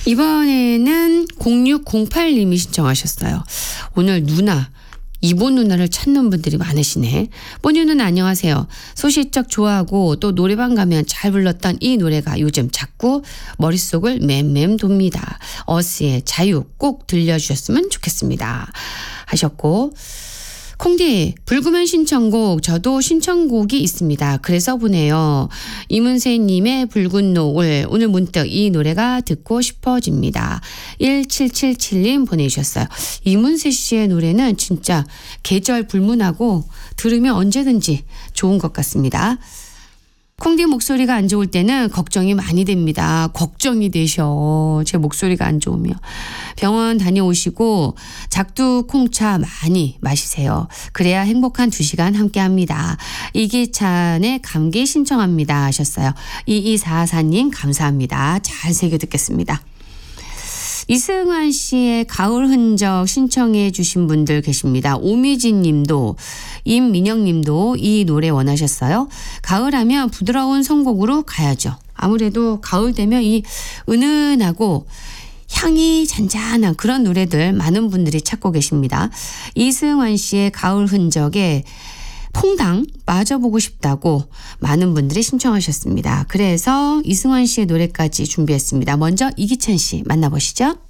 이번에는 0608님이 신청하셨어요. 오늘 누나, 이본 누나를 찾는 분들이 많으시네. 뽀니 누나 안녕하세요. 소시적 좋아하고 또 노래방 가면 잘 불렀던 이 노래가 요즘 자꾸 머릿속을 맴맴 돕니다. 어스의 자유 꼭 들려주셨으면 좋겠습니다 하셨고, 콩디 불구면 신청곡 저도 신청곡이 있습니다. 그래서 보내요. 이문세님의 붉은 노을, 오늘 문득 이 노래가 듣고 싶어집니다. 1777님 보내주셨어요. 이문세 씨의 노래는 진짜 계절 불문하고 들으면 언제든지 좋은 것 같습니다. 콩디 목소리가 안 좋을 때는 걱정이 많이 됩니다. 걱정이 되셔. 제 목소리가 안 좋으면. 병원 다녀오시고 작두콩차 많이 마시세요. 그래야 행복한 2시간 함께합니다. 이기찬의 감기 신청합니다 하셨어요. 2244님 감사합니다. 잘 새겨 듣겠습니다. 이승환 씨의 가을 흔적 신청해 주신 분들 계십니다. 오미진 님도, 임민영 님도 이 노래 원하셨어요. 가을하면 부드러운 선곡으로 가야죠. 아무래도 가을 되면 이 은은하고 향이 잔잔한 그런 노래들 많은 분들이 찾고 계십니다. 이승환 씨의 가을 흔적에 퐁당 빠져보고 싶다고 많은 분들이 신청하셨습니다. 그래서 이승환 씨의 노래까지 준비했습니다. 먼저 이기찬 씨 만나보시죠.